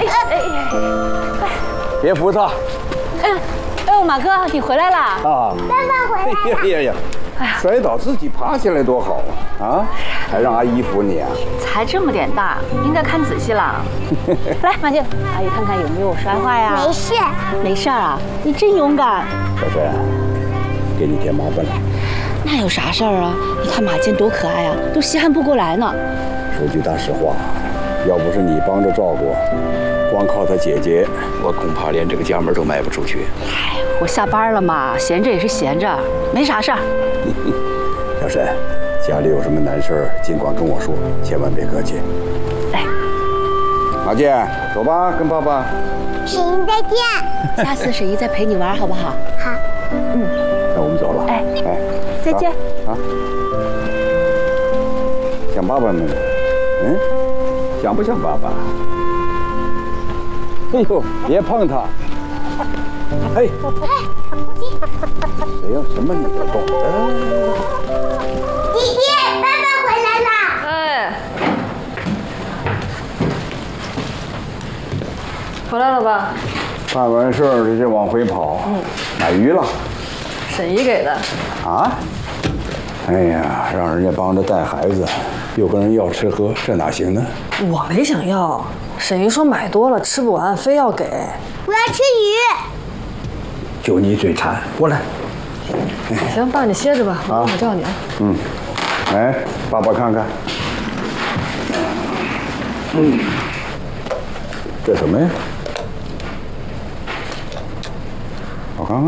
别扶他。 哎呦，马哥，你回来啦！ 啊， 爸爸回来了。 哎呀，摔倒自己爬起来多好啊！啊，还让阿姨扶你啊？ 才这么点大，应该看仔细了。来，马静，阿姨看看有没有摔坏呀？ 没事。 没事啊，你真勇敢。 小沈，给你添麻烦了。 那有啥事儿啊？你看马健多可爱啊，都稀罕不过来呢。 说句大实话，要不是你帮着照顾，光靠他姐姐，我恐怕连这个家门都迈不出去。 哎，我下班了嘛，闲着也是闲着，没啥事儿。 小沈，家里有什么难事儿，尽管跟我说，千万别客气。 哎， 马健，走吧，跟爸爸。 沈姨再见。 下次沈姨再陪你玩好不好？ 好。 那我们走了。 哎， 再见。 啊。想爸爸没有？嗯，想不想爸爸？哎呦，别碰他！哎，谁要什么你都懂的？ 姐姐，爸爸回来了。 哎，回来了吧？ 办完事儿这就往回跑。买鱼了。 沈姨给的。 啊？哎呀，让人家帮着带孩子，又跟人要吃喝，这哪行呢？ 我没想要，沈姨说买多了吃不完，非要给。 我要吃鱼。 就你嘴馋，过来。 行，爸你歇着吧，我叫你啊。 来，爸爸看看。这什么呀？我看看。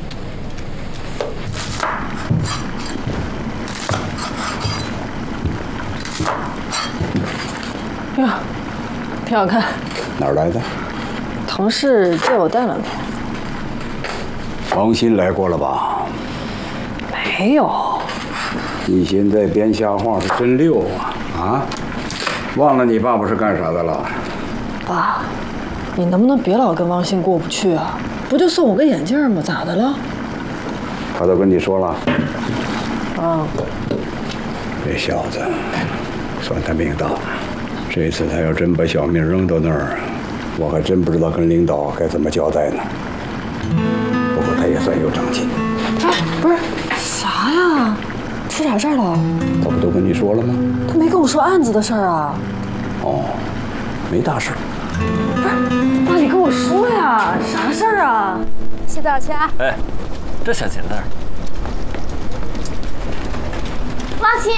呀，挺好看。 哪儿来的？ 同事借我带两天。 王鑫来过了吧？ 没有。 你现在编瞎话是真溜啊！啊，忘了你爸爸是干啥的了？ 爸，你能不能别老跟王鑫过不去啊？不就送我个眼镜吗？咋的了？ 他都跟你说了。 啊。 这小子，算他命大。这次他要真把小命扔到那儿，我还真不知道跟领导该怎么交代呢。不过他也算有长进。 哎，不是啥呀？出啥事儿了？ 他不都跟你说了吗？ 他没跟我说案子的事儿啊。 哦，没大事。 不是，爸，你跟我说呀，啥事儿啊？ 洗澡去啊！ 哎，这小琴子。 王琴。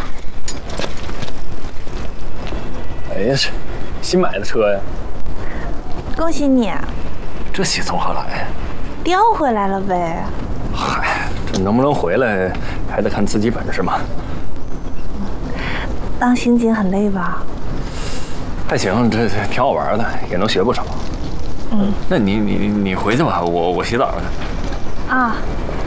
哎呀，是新买的车呀！ 恭喜你， 这喜从何来呀？ 调回来了呗。 嗨，这能不能回来，还得看自己本事嘛。 当刑警很累吧？ 还行，这挺好玩的，也能学不少。那你回去吧，我洗澡去。 啊。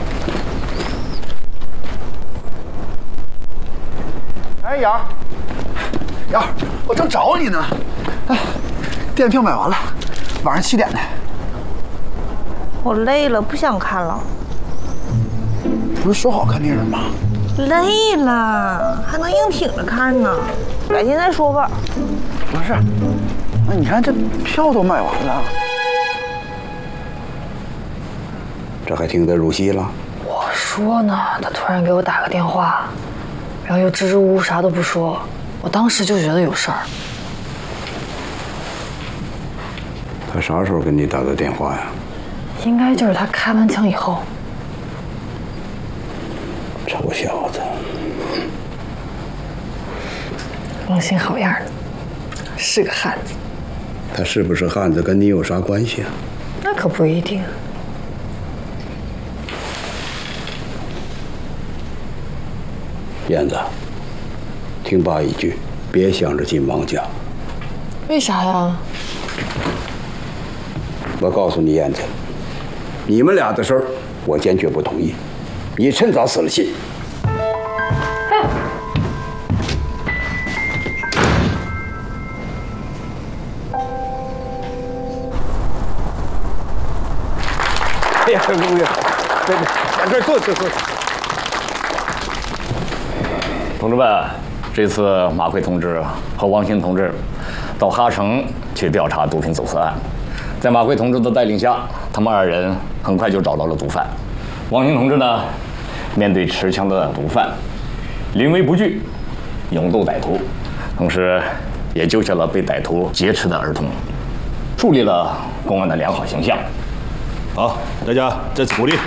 哎，瑶儿，我正找你呢。哎，电影票买完了，晚上7点的。 我累了，不想看了。 不是说好看电影吗？ 累了，还能硬挺着看呢。改天再说吧。 不是，那你看这票都买完了， 这还听得入戏了？ 我说呢，他突然给我打个电话，然后又支支吾吾啥都不说，我当时就觉得有事儿。 他啥时候给你打的电话呀？ 应该就是他开完枪以后。 臭小子！ 王鑫好样的，是个汉子。 他是不是汉子跟你有啥关系啊？ 那可不一定。 燕子，听爸一句，别想着进王家。 为啥呀？ 我告诉你，燕子，你们俩的事儿，我坚决不同意。你趁早死了心。哎呀，公爷，在这儿坐。 同志们，这次马奎同志和王鑫同志到哈城去调查毒品走私案。在马奎同志的带领下，他们2人很快就找到了毒贩。王兴同志呢，面对持枪的毒贩，临危不惧，勇斗歹徒，同时也救下了被歹徒劫持的儿童，树立了公安的良好形象。 好，大家再次鼓励。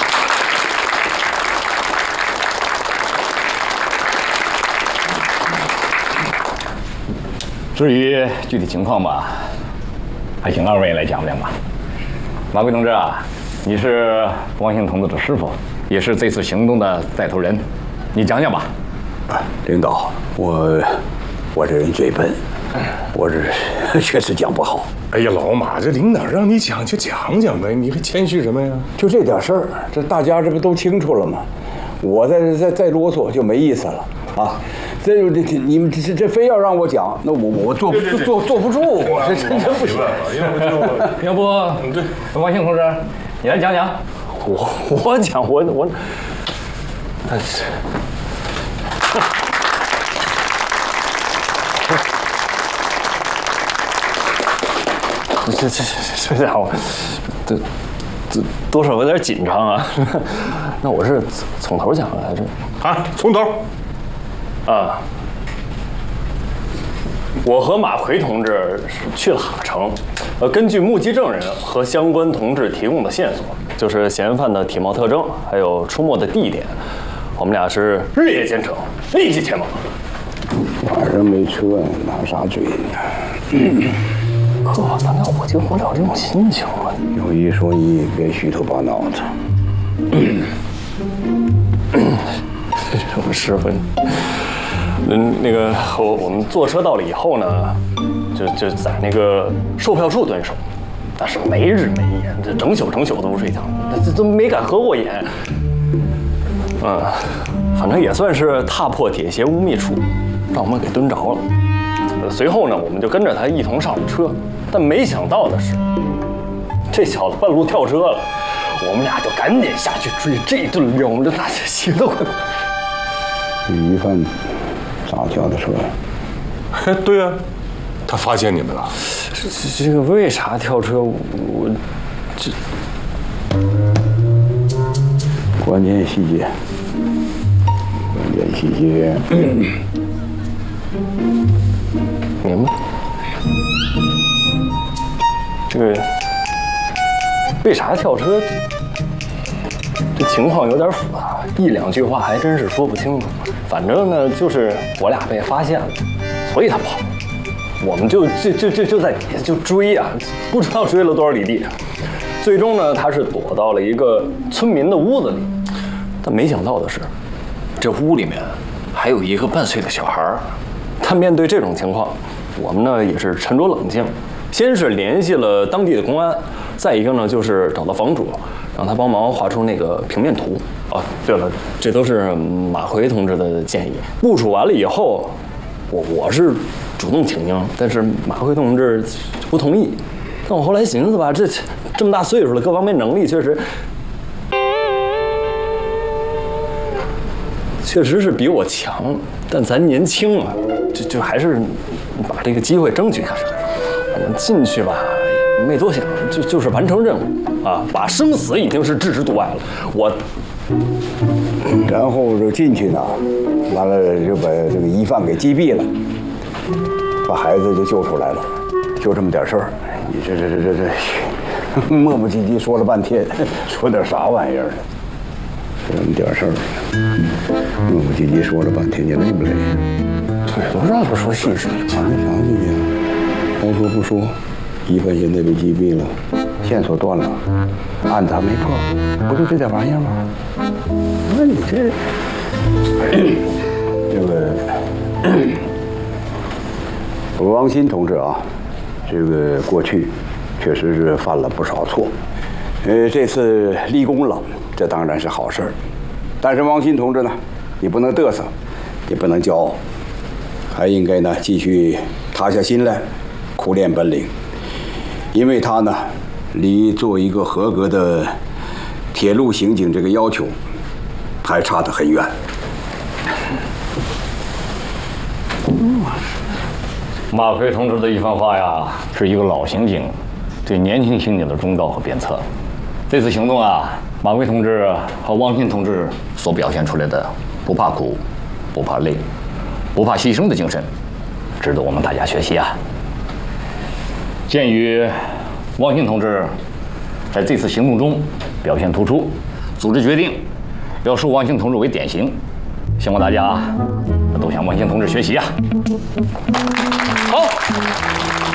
至于具体情况吧，还请2位来讲讲吧。马奎同志啊，你是王兴同志的师傅，也是这次行动的带头人，你讲讲吧。 领导，我这人嘴笨，我这确实讲不好。 哎呀，老马，这领导让你讲就讲讲呗，你还谦虚什么呀？ 就这点事儿，这大家这不都清楚了吗？我再啰嗦就没意思了啊！你们这非要让我讲，那我坐不住，我这真不行。 要不对，王兴同志，你来讲讲。 我讲我，这家伙，这多少有点紧张啊。那我是从头讲来着。 啊，从头。 啊，我和马奎同志去了哈城，根据目击证人和相关同志提供的线索，就是嫌犯的体貌特征，还有出没的地点，我们俩是日夜兼程，立即前往。 晚上没车，拿啥追呢？ 可难道我就不了这种心情吗？ 有一说一，别虚头巴脑的。 师傅，那个我们坐车到了以后呢，就在那个售票处蹲守，但是没日没夜，这整宿都不睡觉，这都没敢合过眼。反正也算是踏破铁鞋无觅处，让我们给蹲着了。随后呢，我们就跟着他一同上了车，但没想到的是，这小子半路跳车了，我们俩就赶紧下去追，这一顿撩，我们这大血都快。 疑犯咋跳的车呀？ 对呀，他发现你们了。 这个为啥跳车？我这关键细节， 明白。这个为啥跳车？这情况有点复杂，1-2句话还真是说不清楚。反正呢，就是我俩被发现了，所以他跑，我们就在底下就追啊，不知道追了多少里地。最终呢，他是躲到了一个村民的屋子里，但没想到的是，这屋里面还有一个半岁的小孩。但面对这种情况，我们呢也是沉着冷静，先是联系了当地的公安，再一个呢就是找到房主，让他帮忙画出那个平面图。哦，对了，这都是马奎同志的建议。部署完了以后，我是主动请缨，但是马奎同志不同意。但我后来寻思吧，这么大岁数了，各方面能力确实是比我强，但咱年轻啊，就还是把这个机会争取下来。我们进去吧，没多想，就是完成任务啊，把生死已经是置之度外了。 然后就进去呢，完了就把这个疑犯给击毙了，把孩子就救出来了，就这么点事儿。你这磨磨唧唧说了半天，说点啥玩意儿呢？就这么点事儿，磨磨唧唧说了半天，你累不累？ 对，都让他说细致。 啥细节？该说不说，疑犯现在被击毙了，线索断了，案子还没破，不就这点玩意儿吗？那你这个王鑫同志啊，这个过去确实是犯了不少错，这次立功了，这当然是好事儿。但是王鑫同志呢，你不能嘚瑟，也不能骄傲，还应该呢继续塌下心来，苦练本领，因为他呢离做一个合格的铁路刑警这个要求还差得很远。 马奎同志的一番话呀，是一个老刑警对年轻刑警的忠告和鞭策。这次行动啊，马奎同志和汪鑫同志所表现出来的不怕苦、不怕累、不怕牺牲的精神，值得我们大家学习啊。鉴于汪鑫同志在这次行动中表现突出，组织决定要树汪鑫同志为典型，希望大家都向汪鑫同志学习啊！好。